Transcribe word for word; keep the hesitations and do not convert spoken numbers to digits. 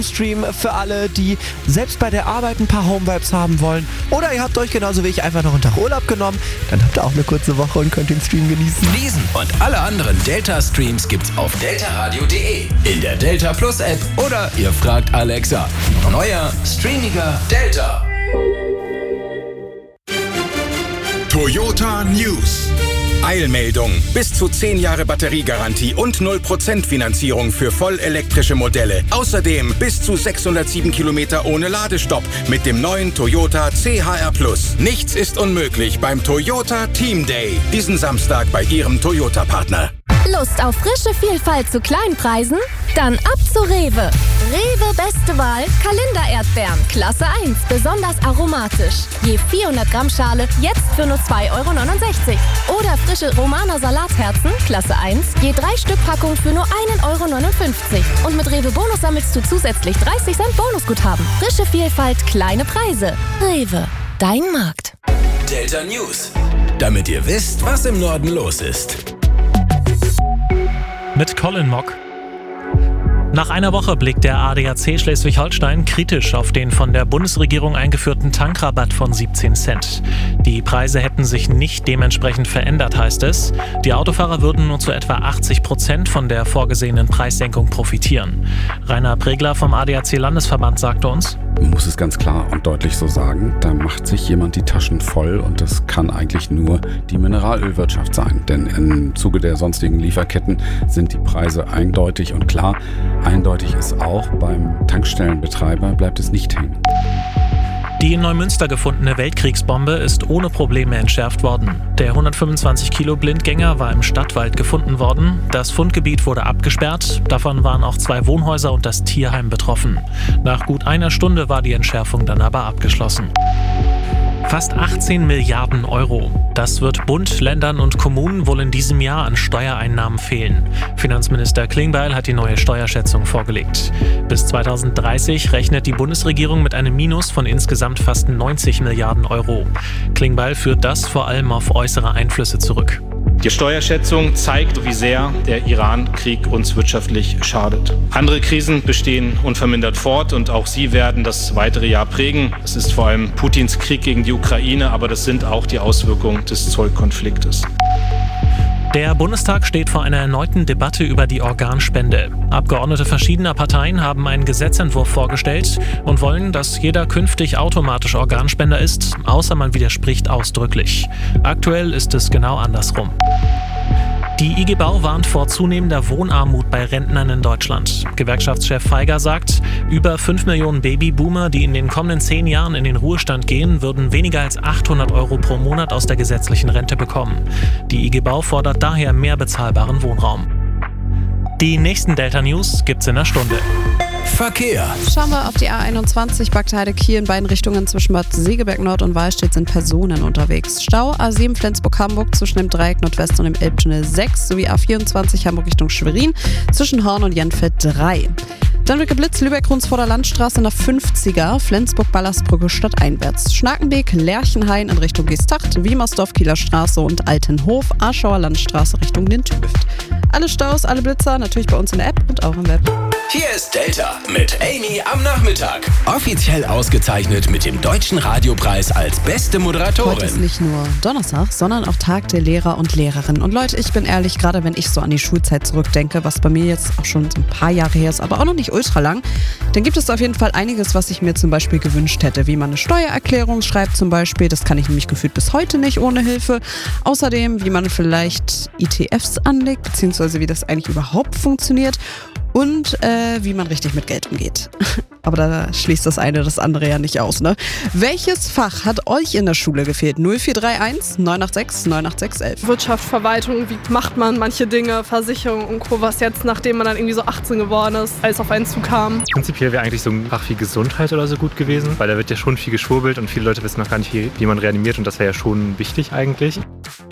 Stream für alle, die selbst bei der Arbeit ein paar Home-Vibes haben wollen. Oder ihr habt euch genauso wie ich einfach noch einen Tag Urlaub genommen. Dann habt ihr auch eine kurze Woche und könnt den Stream genießen. Diesen und alle anderen Delta-Streams gibt's auf delta radio punkt de, in der Delta Plus App oder ihr fragt Alexa. Neuer, streamiger Delta. Toyota News. Eilmeldung. Bis zu zehn Jahre Batteriegarantie und null Prozent Finanzierung für vollelektrische Modelle. Außerdem bis zu sechshundertsieben Kilometer ohne Ladestopp mit dem neuen Toyota C H R Plus. Nichts ist unmöglich beim Toyota Team Day. Diesen Samstag bei Ihrem Toyota-Partner. Lust auf frische Vielfalt zu Kleinpreisen? Dann ab zu Rewe. Rewe beste Wahl, Kalender-Erdbeeren, Klasse eins, besonders aromatisch. Je vierhundert Gramm Schale, jetzt für nur zwei Euro neunundsechzig. Oder frische Romaner Salatherzen, Klasse eins, je drei Stück Packung für nur ein Euro neunundfünfzig. Und mit Rewe Bonus sammelst du zusätzlich dreißig Cent Bonusguthaben. Frische Vielfalt, kleine Preise. Rewe, dein Markt. Delta News. Damit ihr wisst, was im Norden los ist. Mit Colin Mock. Nach einer Woche blickt der A D A C Schleswig-Holstein kritisch auf den von der Bundesregierung eingeführten Tankrabatt von siebzehn Cent. Die Preise hätten sich nicht dementsprechend verändert, heißt es. Die Autofahrer würden nur zu etwa achtzig Prozent von der vorgesehenen Preissenkung profitieren. Rainer Pregler vom A D A C-Landesverband sagte uns: Man muss es ganz klar und deutlich so sagen, da macht sich jemand die Taschen voll und das kann eigentlich nur die Mineralölwirtschaft sein. Denn im Zuge der sonstigen Lieferketten sind die Preise eindeutig und klar. Eindeutig ist auch, beim Tankstellenbetreiber bleibt es nicht hängen. Die in Neumünster gefundene Weltkriegsbombe ist ohne Probleme entschärft worden. Der hundertfünfundzwanzig Kilo Blindgänger war im Stadtwald gefunden worden. Das Fundgebiet wurde abgesperrt. Davon waren auch zwei Wohnhäuser und das Tierheim betroffen. Nach gut einer Stunde war die Entschärfung dann aber abgeschlossen. Fast achtzehn Milliarden Euro. Das wird Bund, Ländern und Kommunen wohl in diesem Jahr an Steuereinnahmen fehlen. Finanzminister Klingbeil hat die neue Steuerschätzung vorgelegt. Bis zweitausenddreißig rechnet die Bundesregierung mit einem Minus von insgesamt fast neunzig Milliarden Euro. Klingbeil führt das vor allem auf äußere Einflüsse zurück. Die Steuerschätzung zeigt, wie sehr der Iran-Krieg uns wirtschaftlich schadet. Andere Krisen bestehen unvermindert fort und auch sie werden das weitere Jahr prägen. Es ist vor allem Putins Krieg gegen die Ukraine, aber das sind auch die Auswirkungen des Zollkonfliktes. Der Bundestag steht vor einer erneuten Debatte über die Organspende. Abgeordnete verschiedener Parteien haben einen Gesetzentwurf vorgestellt und wollen, dass jeder künftig automatisch Organspender ist, außer man widerspricht ausdrücklich. Aktuell ist es genau andersrum. Die I G Bau warnt vor zunehmender Wohnarmut bei Rentnern in Deutschland. Gewerkschaftschef Feiger sagt, über fünf Millionen Babyboomer, die in den kommenden zehn Jahren in den Ruhestand gehen, würden weniger als achthundert Euro pro Monat aus der gesetzlichen Rente bekommen. Die I G Bau fordert daher mehr bezahlbaren Wohnraum. Die nächsten Delta News gibt's in einer Stunde. Verkehr. Schauen wir auf die A einundzwanzig, Bagdheide-Kiel in beiden Richtungen zwischen Bad Segeberg Nord und Wahlstedt sind Personen unterwegs. Stau A sieben Flensburg-Hamburg zwischen dem Dreieck Nordwest und dem Elbtunnel sechs sowie A vierundzwanzig Hamburg Richtung Schwerin zwischen Horn und Jenfeld drei. Dann wird geblitzt, Lübeck-Runsvorder Landstraße in der fünfziger, Flensburg-Ballersbrücke stadteinwärts. Schnakenbeek, Lerchenhain in Richtung Geesthacht, Wiemersdorf, Kieler Straße und Altenhof, Aschauer Landstraße Richtung Lindhüft. Alle Staus, alle Blitzer natürlich bei uns in der App und auch im Web. Hier ist Delta mit Amy am Nachmittag. Offiziell ausgezeichnet mit dem Deutschen Radiopreis als beste Moderatorin. Heute ist nicht nur Donnerstag, sondern auch Tag der Lehrer und Lehrerinnen. Und Leute, ich bin ehrlich, gerade wenn ich so an die Schulzeit zurückdenke, was bei mir jetzt auch schon so ein paar Jahre her ist, aber auch noch nicht ultra lang, dann gibt es auf jeden Fall einiges, was ich mir zum Beispiel gewünscht hätte. Wie man eine Steuererklärung schreibt zum Beispiel, das kann ich nämlich gefühlt bis heute nicht ohne Hilfe. Außerdem, wie man vielleicht E T Fs anlegt, beziehungsweise wie das eigentlich überhaupt funktioniert. Und äh, wie man richtig mit Geld umgeht. Aber da schließt das eine das andere ja nicht aus, ne? Welches Fach hat euch in der Schule gefehlt? null vier drei eins neun acht sechs neun acht sechs elf. Wirtschaft, Verwaltung, wie macht man manche Dinge, Versicherung und Co., was jetzt, nachdem man dann irgendwie so achtzehn geworden ist, alles auf einen zukam. Prinzipiell wäre eigentlich so ein Fach wie Gesundheit oder so gut gewesen, weil da wird ja schon viel geschwurbelt und viele Leute wissen noch gar nicht, wie, wie man reanimiert und das wäre ja schon wichtig eigentlich.